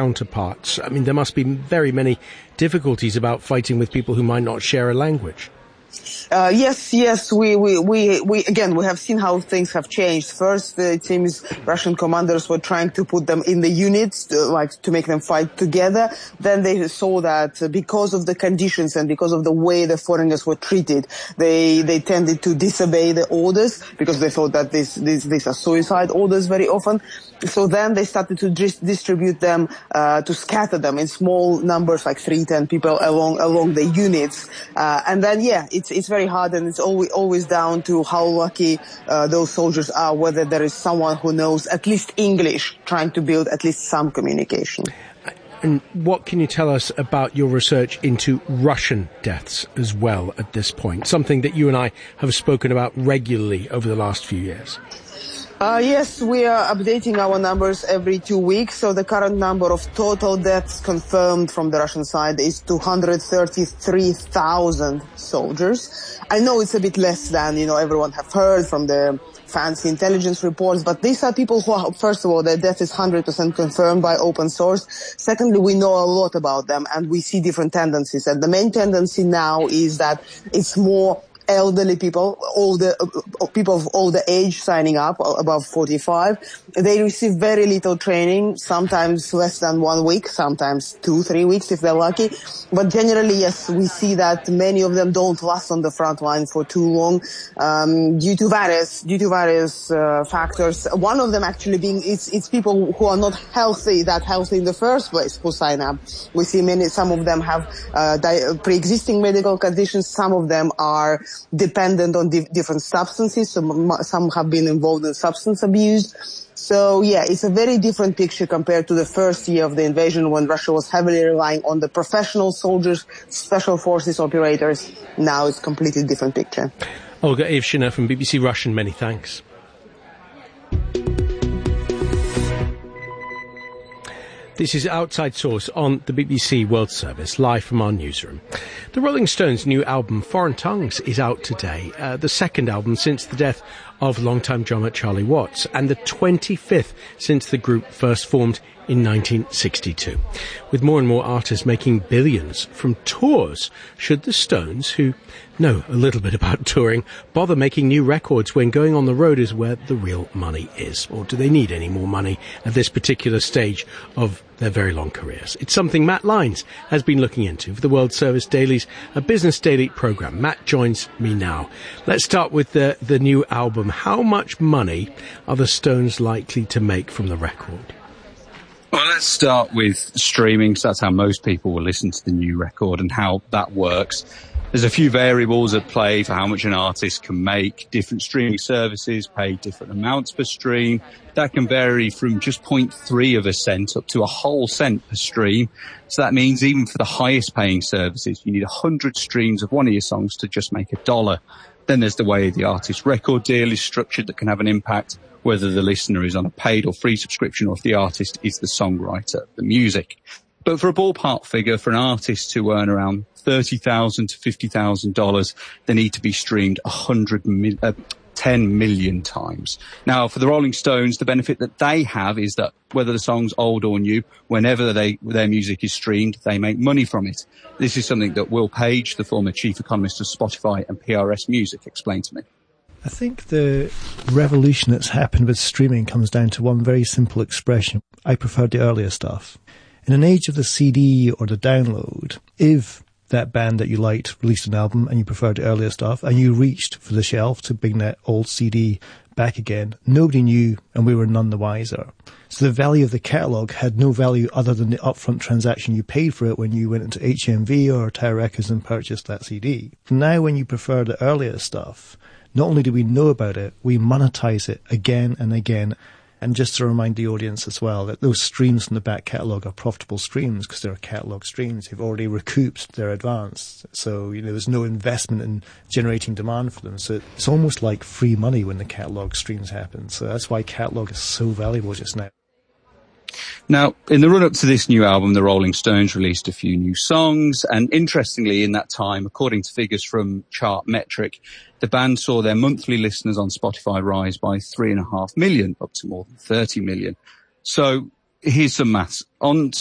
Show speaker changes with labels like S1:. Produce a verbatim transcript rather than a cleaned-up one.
S1: counterparts? I mean, there must be very many difficulties about fighting with people who might not share a language.
S2: Uh, yes, yes, we, we, we, we, again, we have seen how things have changed. First, uh, it seems Russian commanders were trying to put them in the units, to, like, to make them fight together. Then they saw that uh, because of the conditions and because of the way the foreigners were treated, they, they tended to disobey the orders because they thought that this, this, these are suicide orders very often. So then they started to dis- distribute them, uh, to scatter them in small numbers, like three, ten people along, along the units. Uh, and then, yeah, it's, it's very hard, and it's always, always down to how lucky, uh, those soldiers are, whether there is someone who knows at least English, trying to build at least some communication.
S1: And what can you tell us about your research into Russian deaths as well at this point? Something that you and I have spoken about regularly over the last few years.
S2: Uh, yes, we are updating our numbers every two weeks. So the current number of total deaths confirmed from the Russian side is two hundred thirty-three thousand soldiers. I know it's a bit less than, you know, everyone have heard from the fancy intelligence reports, but these are people who are, first of all, their death is one hundred percent confirmed by open source. Secondly, we know a lot about them and we see different tendencies. And the main tendency now is that it's more elderly people, older uh, people of older age signing up, above forty-five. They receive very little training, sometimes less than one week, sometimes two, three weeks if they're lucky. But generally, yes, we see that many of them don't last on the front line for too long, um, due to various, due to various uh, factors. One of them actually being it's, it's people who are not healthy, that healthy in the first place, who sign up. We see many, some of them have uh, di- pre-existing medical conditions. Some of them are dependent on di- different substances. So some have been involved in substance abuse. So yeah, it's a very different picture compared to the first year of the invasion when Russia was heavily relying on the professional soldiers, special forces operators. Now it's a completely different picture.
S1: Olga Ivshina from B B C Russian, many thanks. This is Outside Source on the B B C World Service, live from our newsroom. The Rolling Stones' new album, Foreign Tongues, is out today, uh, the second album since the death of longtime drummer Charlie Watts, and the twenty-fifth since the group first formed in nineteen sixty-two. With more and more artists making billions from tours, should the Stones, who know a little bit about touring, bother making new records when going on the road is where the real money is? Or do they need any more money at this particular stage of their very long careers? It's something Matt Lyons has been looking into for the World Service Daily's a Business Daily programme. Matt joins me now. Let's start with the, the new album. How much money are the Stones likely to make from the record?
S3: Well, let's start with streaming, because that's how most people will listen to the new record and how that works. There's a few variables at play for how much an artist can make. Different streaming services pay different amounts per stream. That can vary from just zero point three of a cent up to a whole cent per stream. So that means even for the highest paying services, you need one hundred streams of one of your songs to just make a dollar. Then there's the way the artist's record deal is structured that can have an impact, whether the listener is on a paid or free subscription or if the artist is the songwriter of the music. But for a ballpark figure, for an artist to earn around thirty thousand dollars to fifty thousand dollars, they need to be streamed one hundred mil, uh, ten million times. Now, for the Rolling Stones, the benefit that they have is that whether the song's old or new, whenever they, their music is streamed, they make money from it. This is something that Will Page, the former chief economist of Spotify and P R S Music, explained to me.
S4: I think the revolution that's happened with streaming comes down to one very simple expression. I prefer the earlier stuff. In an age of the C D or the download, if that band that you liked released an album and you preferred the earlier stuff and you reached for the shelf to bring that old C D back again, nobody knew and we were none the wiser. So the value of the catalogue had no value other than the upfront transaction you paid for it when you went into H M V or Tower Records and purchased that C D. Now when you prefer the earlier stuff, not only do we know about it, we monetize it again and again. And just to remind the audience as well that those streams from the back catalogue are profitable streams because they're catalogue streams. They've already recouped their advance. So, you know, there's no investment in generating demand for them. So it's almost like free money when the catalogue streams happen. So that's why catalogue is so valuable just now.
S3: Now, in the run-up to this new album, the Rolling Stones released a few new songs, and interestingly, in that time, according to figures from Chartmetric, the band saw their monthly listeners on Spotify rise by three and a half million, up to more than thirty million. So here's some maths. On